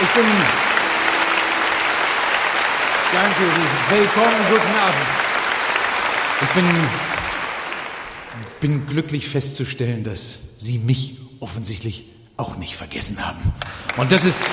Ich bin... Danke, willkommen, guten Abend. Ich bin glücklich festzustellen, dass Sie mich offensichtlich auch nicht vergessen haben. Und das ist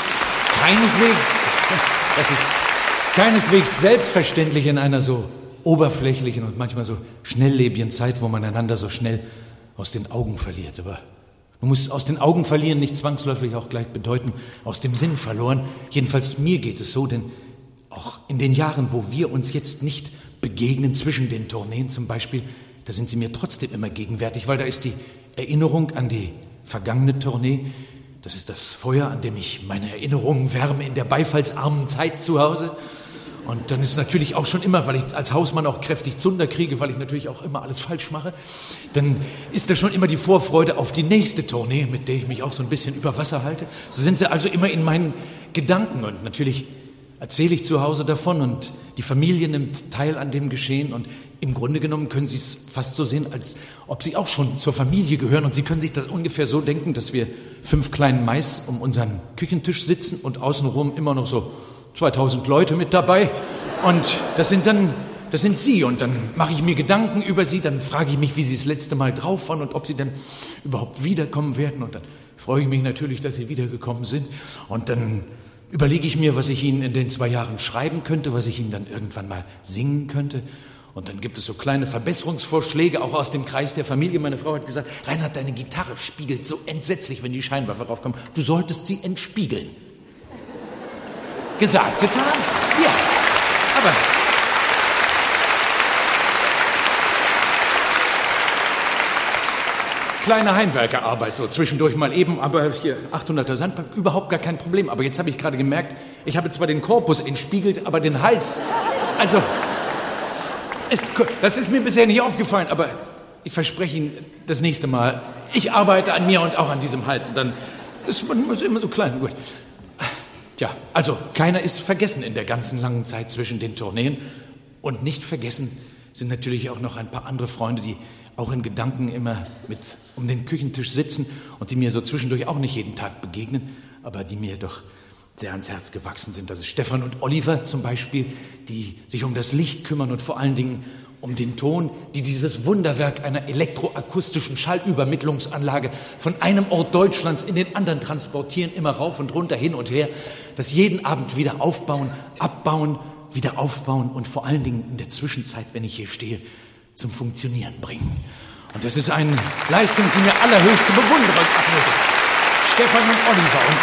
keineswegs selbstverständlich in einer so oberflächlichen und manchmal so schnelllebigen Zeit, wo man einander so schnell aus den Augen verliert. Aber man muss aus den Augen verlieren nicht zwangsläufig auch gleich bedeuten, aus dem Sinn verloren. Jedenfalls mir geht es so, denn auch in den Jahren, wo wir uns jetzt nicht begegnen, zwischen den Tourneen zum Beispiel, da sind Sie mir trotzdem immer gegenwärtig, weil da ist die Erinnerung an die vergangene Tournee, das ist das Feuer, an dem ich meine Erinnerungen wärme in der beifallsarmen Zeit zu Hause. Und dann ist natürlich auch schon immer, weil ich als Hausmann auch kräftig Zunder kriege, weil ich natürlich auch immer alles falsch mache, dann ist da schon immer die Vorfreude auf die nächste Tournee, mit der ich mich auch so ein bisschen über Wasser halte. So sind sie also immer in meinen Gedanken und natürlich erzähle ich zu Hause davon und die Familie nimmt teil an dem Geschehen und im Grunde genommen können Sie es fast so sehen, als ob Sie auch schon zur Familie gehören und Sie können sich das ungefähr so denken, dass wir 5 kleinen Mais um unseren Küchentisch sitzen und außenrum immer noch so 2000 Leute mit dabei und das sind Sie und dann mache ich mir Gedanken über Sie, dann frage ich mich, wie Sie das letzte Mal drauf waren und ob Sie denn überhaupt wiederkommen werden und dann freue ich mich natürlich, dass Sie wiedergekommen sind und dann überlege ich mir, was ich Ihnen in den 2 Jahren schreiben könnte, was ich Ihnen dann irgendwann mal singen könnte. Und dann gibt es so kleine Verbesserungsvorschläge, auch aus dem Kreis der Familie. Meine Frau hat gesagt, Reinhard, deine Gitarre spiegelt so entsetzlich, wenn die Scheinwerfer raufkommen. Du solltest sie entspiegeln. Gesagt, getan? Ja. Aber... kleine Heimwerkerarbeit, so zwischendurch mal eben, aber hier 800er Sandbank, überhaupt gar kein Problem. Aber jetzt habe ich gerade gemerkt, ich habe zwar den Korpus entspiegelt, aber den Hals, also, das ist mir bisher nicht aufgefallen, aber ich verspreche Ihnen das nächste Mal, ich arbeite an mir und auch an diesem Hals. Und dann, das ist immer so klein, gut. Tja, also, keiner ist vergessen in der ganzen langen Zeit zwischen den Tourneen. Und nicht vergessen sind natürlich auch noch ein paar andere Freunde, die auch in Gedanken immer mit um den Küchentisch sitzen und die mir so zwischendurch auch nicht jeden Tag begegnen, aber die mir doch sehr ans Herz gewachsen sind. Das ist Stefan und Oliver zum Beispiel, die sich um das Licht kümmern und vor allen Dingen um den Ton, die dieses Wunderwerk einer elektroakustischen Schallübermittlungsanlage von einem Ort Deutschlands in den anderen transportieren, immer rauf und runter, hin und her, das jeden Abend wieder aufbauen, abbauen, wieder aufbauen und vor allen Dingen in der Zwischenzeit, wenn ich hier stehe, zum Funktionieren bringen. Und das ist eine Leistung, die mir allerhöchste Bewunderung abnötigt. Stefan und Oliver. Und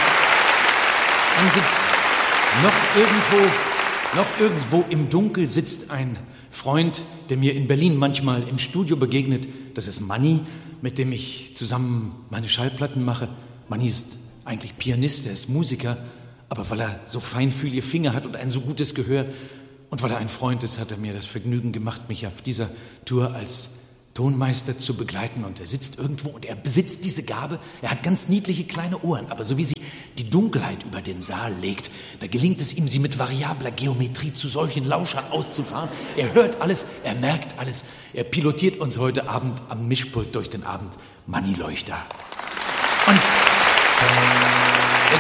dann sitzt noch irgendwo im Dunkel sitzt ein Freund, der mir in Berlin manchmal im Studio begegnet. Das ist Manni, mit dem ich zusammen meine Schallplatten mache. Manni ist eigentlich Pianist, er ist Musiker, aber weil er so feinfühlige Finger hat und ein so gutes Gehör und weil er ein Freund ist, hat er mir das Vergnügen gemacht, mich auf dieser Tour als Tonmeister zu begleiten. Und er sitzt irgendwo und er besitzt diese Gabe. Er hat ganz niedliche kleine Ohren, aber so wie sich die Dunkelheit über den Saal legt, da gelingt es ihm, sie mit variabler Geometrie zu solchen Lauschern auszufahren. Er hört alles, er merkt alles. Er pilotiert uns heute Abend am Mischpult durch den Abend, Manni Leuchter. Und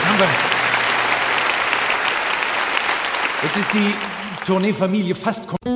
jetzt ist die Tourneefamilie fast komplett.